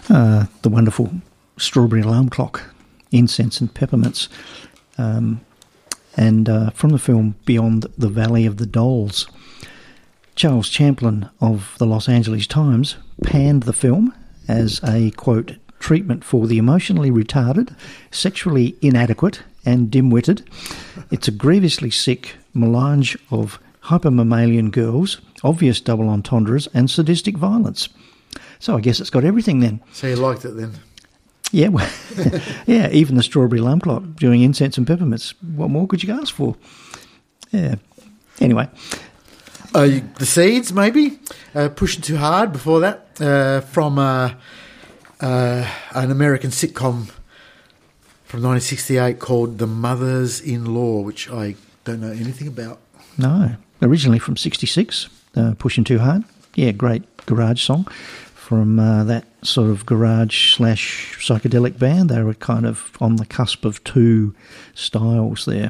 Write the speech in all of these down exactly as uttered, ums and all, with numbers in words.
Uh, the wonderful Strawberry Alarm Clock, Incense and Peppermints, um, and uh, from the film Beyond the Valley of the Dolls. Charles Champlin of the Los Angeles Times panned the film as a, quote, treatment for the emotionally retarded, sexually inadequate and dim-witted. It's a grievously sick melange of hypermammalian girls, obvious double entendres and sadistic violence. So I guess it's got everything then. So you liked it then? Yeah, well, yeah, even the Strawberry Alarm Clock doing Incense and Peppermints. What more could you ask for? Yeah. Anyway. Uh, you, the Seeds, maybe? Uh, Pushing Too Hard before that, uh, from uh, uh, an American sitcom from nineteen sixty-eight called The Mothers-in-Law, which I don't know anything about. No. Originally from sixty-six, uh, Pushing Too Hard. Yeah, great garage song from uh, that sort of garage slash psychedelic band. They were kind of on the cusp of two styles there.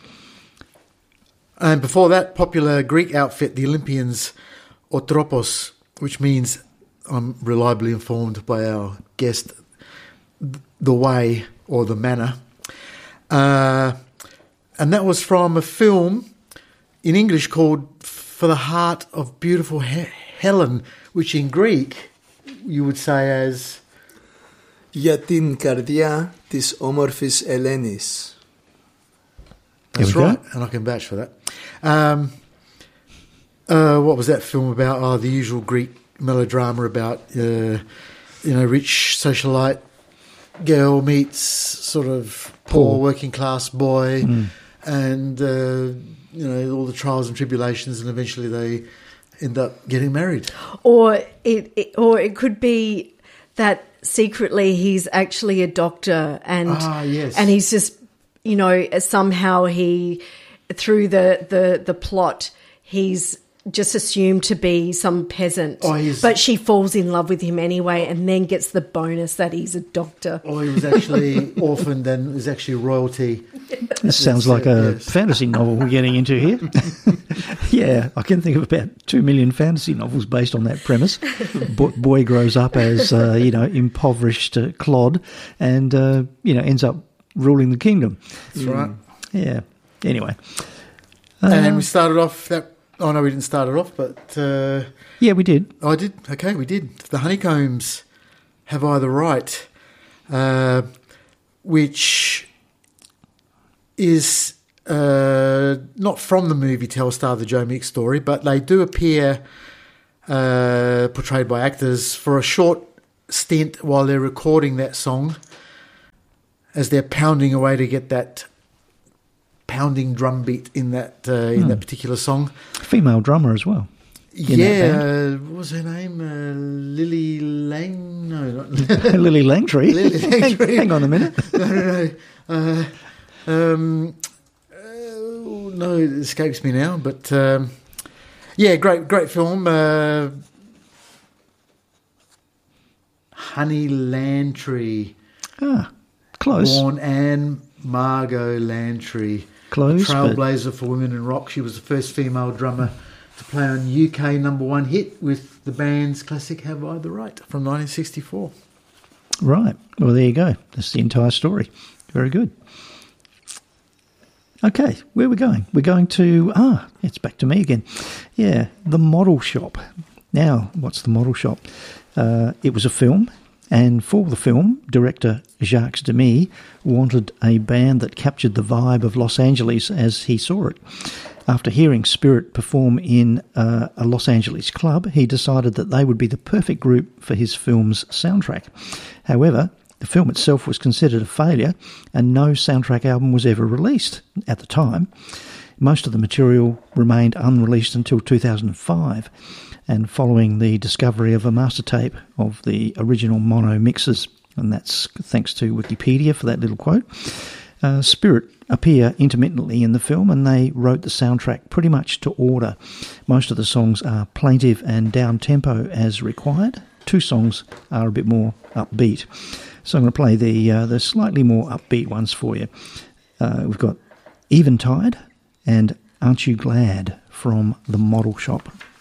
And before that, popular Greek outfit, the Olympians, Otropos, which means, I'm reliably informed by our guest, the way or the manner. Uh, and that was from a film in English called For the Heart of Beautiful He- Helen, which in Greek you would say as... Για την καρδιά της όμορφης Ελένης. That's right, and I can vouch for that. Um, uh, what was that film about? Oh, the usual Greek melodrama about, uh, you know, rich socialite girl meets sort of poor, poor. working class boy, mm. and, uh, you know, all the trials and tribulations, and eventually they end up getting married. Or it, it or it could be that secretly he's actually a doctor, and ah, yes. and he's just, you know, somehow he, through the, the, the plot, he's just assumed to be some peasant. Oh, he's, but she falls in love with him anyway and then gets the bonus that he's a doctor. Oh, he was actually orphaned and was actually royalty. This sounds like a yes. fantasy novel we're getting into here. Yeah, I can think of about two million fantasy novels based on that premise. Bo- boy grows up as, uh, you know, impoverished uh, clod and, uh, you know, ends up ruling the kingdom. That's right. Yeah. Anyway. Uh, and we started off that... Oh, no, we didn't start it off, but... Uh, yeah, we did. Oh, I did? Okay, we did. The Honeycombs, Have I the Right, uh, which is uh, not from the movie Telstar, the Joe Meeks story, but they do appear uh, portrayed by actors for a short stint while they're recording that song, as they're pounding away to get that pounding drum beat in that uh, in hmm. that particular song. Female drummer as well. Yeah, uh, what was her name? Uh, Lily Lang? No, not Lily Langtree. Lily Langtree. hang, hang on a minute. no, no, no. Uh, um, uh, no, it escapes me now. But um, yeah, great, great film. Uh, Honey Lantry. Ah, close. Born Anne Margot Lantry. Close. Trailblazer for women in rock. She was the first female drummer to play on U K number one hit with the band's classic Have I the Right from nineteen sixty-four. Right. Well, there you go. That's the entire story. Very good. Okay, where are we going? We're going to, ah, it's back to me again. Yeah, The Model Shop. Now, what's The Model Shop? Uh, it was a film, and for the film, director Jacques Demy wanted a band that captured the vibe of Los Angeles as he saw it. After hearing Spirit perform in uh, a Los Angeles club, he decided that they would be the perfect group for his film's soundtrack. However, the film itself was considered a failure, and no soundtrack album was ever released at the time. Most of the material remained unreleased until two thousand five, and following the discovery of a master tape of the original mono mixes, and that's thanks to Wikipedia for that little quote, uh, Spirit appear intermittently in the film, and they wrote the soundtrack pretty much to order. Most of the songs are plaintive and down-tempo as required. Two songs are a bit more upbeat. So I'm going to play the uh, the slightly more upbeat ones for you. Uh, we've got Eventide and Aren't You Glad from The Model Shop.